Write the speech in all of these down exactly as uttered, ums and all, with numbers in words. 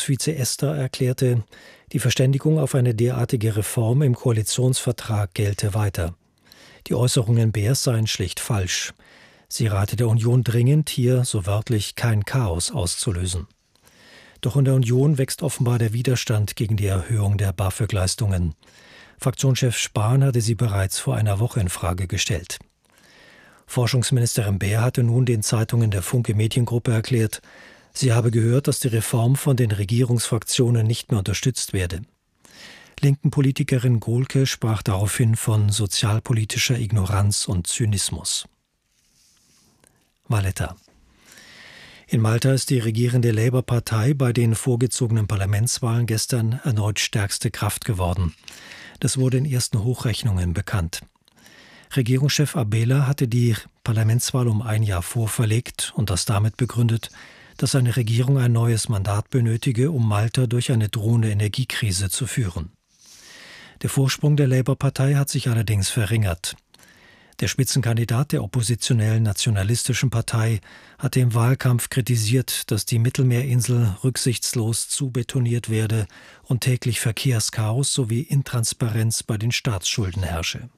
Bundesvize Ester erklärte, die Verständigung auf eine derartige Reform im Koalitionsvertrag gelte weiter. Die Äußerungen Beers seien schlicht falsch. Sie rate der Union dringend, hier, so wörtlich, kein Chaos auszulösen. Doch in der Union wächst offenbar der Widerstand gegen die Erhöhung der BAföG-Leistungen. Fraktionschef Spahn hatte sie bereits vor einer Woche in Frage gestellt. Forschungsministerin Beer hatte nun den Zeitungen der Funke Mediengruppe erklärt, sie habe gehört, dass die Reform von den Regierungsfraktionen nicht mehr unterstützt werde. Linken Politikerin Gohlke sprach daraufhin von sozialpolitischer Ignoranz und Zynismus. Valletta. In Malta ist die regierende Labour-Partei bei den vorgezogenen Parlamentswahlen gestern erneut stärkste Kraft geworden. Das wurde in ersten Hochrechnungen bekannt. Regierungschef Abela hatte die Parlamentswahl um ein Jahr vorverlegt und das damit begründet, dass seine Regierung ein neues Mandat benötige, um Malta durch eine drohende Energiekrise zu führen. Der Vorsprung der Labour-Partei hat sich allerdings verringert. Der Spitzenkandidat der oppositionellen Nationalistischen Partei hatte im Wahlkampf kritisiert, dass die Mittelmeerinsel rücksichtslos zubetoniert werde und täglich Verkehrschaos sowie Intransparenz bei den Staatsschulden herrsche.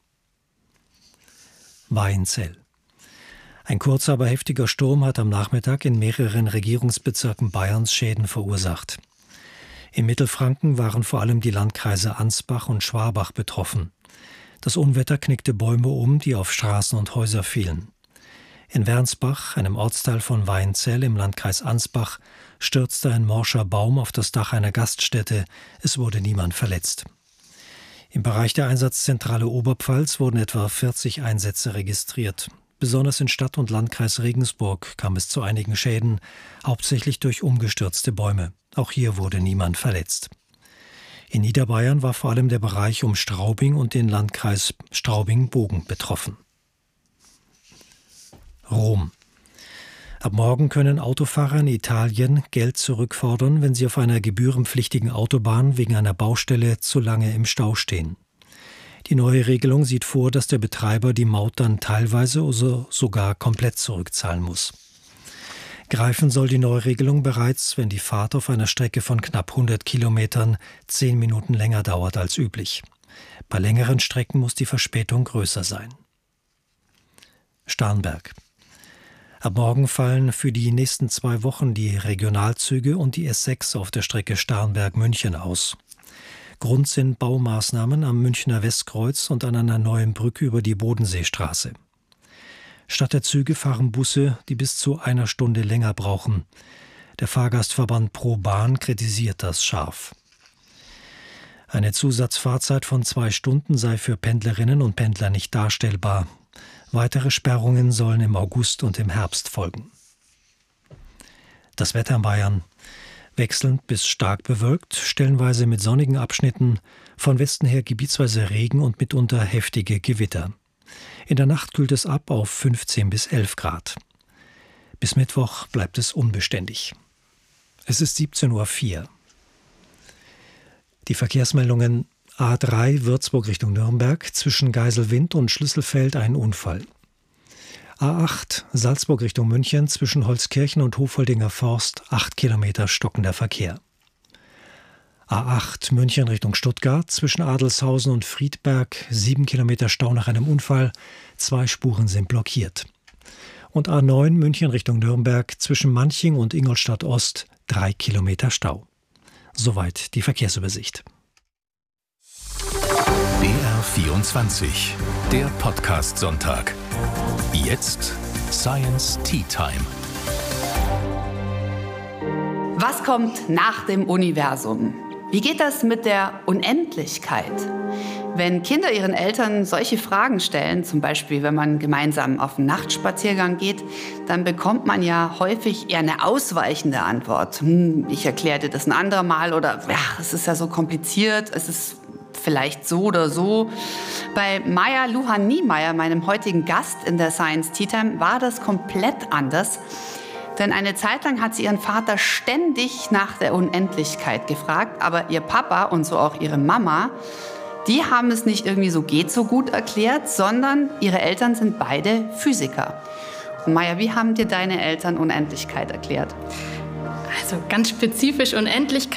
Weinzell. Ein kurzer, aber heftiger Sturm hat am Nachmittag in mehreren Regierungsbezirken Bayerns Schäden verursacht. In Mittelfranken waren vor allem die Landkreise Ansbach und Schwabach betroffen. Das Unwetter knickte Bäume um, die auf Straßen und Häuser fielen. In Wernsbach, einem Ortsteil von Weinzell im Landkreis Ansbach, stürzte ein morscher Baum auf das Dach einer Gaststätte. Es wurde niemand verletzt. Im Bereich der Einsatzzentrale Oberpfalz wurden etwa vierzig Einsätze registriert. Besonders in Stadt und Landkreis Regensburg kam es zu einigen Schäden, hauptsächlich durch umgestürzte Bäume. Auch hier wurde niemand verletzt. In Niederbayern war vor allem der Bereich um Straubing und den Landkreis Straubing-Bogen betroffen. Rom. Ab morgen können Autofahrer in Italien Geld zurückfordern, wenn sie auf einer gebührenpflichtigen Autobahn wegen einer Baustelle zu lange im Stau stehen. Die neue Regelung sieht vor, dass der Betreiber die Maut dann teilweise oder sogar komplett zurückzahlen muss. Greifen soll die neue Regelung bereits, wenn die Fahrt auf einer Strecke von knapp hundert Kilometern zehn Minuten länger dauert als üblich. Bei längeren Strecken muss die Verspätung größer sein. Starnberg. Ab morgen fallen für die nächsten zwei Wochen die Regionalzüge und die S sechs auf der Strecke Starnberg-München aus. Grund sind Baumaßnahmen am Münchner Westkreuz und an einer neuen Brücke über die Bodenseestraße. Statt der Züge fahren Busse, die bis zu einer Stunde länger brauchen. Der Fahrgastverband Pro Bahn kritisiert das scharf. Eine Zusatzfahrzeit von zwei Stunden sei für Pendlerinnen und Pendler nicht darstellbar. Weitere Sperrungen sollen im August und im Herbst folgen. Das Wetter in Bayern. Wechselnd bis stark bewölkt, stellenweise mit sonnigen Abschnitten, von Westen her gebietsweise Regen und mitunter heftige Gewitter. In der Nacht kühlt es ab auf fünfzehn bis elf Grad. Bis Mittwoch bleibt es unbeständig. Es ist siebzehn Uhr vier. Die Verkehrsmeldungen: A drei Würzburg Richtung Nürnberg, zwischen Geiselwind und Schlüsselfeld ein Unfall. A acht Salzburg Richtung München, zwischen Holzkirchen und Hofholdinger Forst, acht Kilometer stockender Verkehr. A acht München Richtung Stuttgart, zwischen Adelshausen und Friedberg, sieben Kilometer Stau nach einem Unfall, zwei Spuren sind blockiert. Und A neun München Richtung Nürnberg, zwischen Manching und Ingolstadt Ost, drei Kilometer Stau. Soweit die Verkehrsübersicht. B R vierundzwanzig, der Podcast-Sonntag. Jetzt Science Tea Time. Was kommt nach dem Universum? Wie geht das mit der Unendlichkeit? Wenn Kinder ihren Eltern solche Fragen stellen, zum Beispiel wenn man gemeinsam auf einen Nachtspaziergang geht, dann bekommt man ja häufig eher eine ausweichende Antwort. Hm, ich erkläre dir das ein andermal oder ja, es ist ja so kompliziert, es ist vielleicht so oder so. Bei Maja Luhan-Niemeyer, meinem heutigen Gast in der Science Tea Time, war das komplett anders. Denn eine Zeit lang hat sie ihren Vater ständig nach der Unendlichkeit gefragt, aber ihr Papa und so auch ihre Mama, die haben es nicht irgendwie so geht so gut erklärt, sondern ihre Eltern sind beide Physiker. Und Maja, wie haben dir deine Eltern Unendlichkeit erklärt? Also ganz spezifisch Unendlichkeit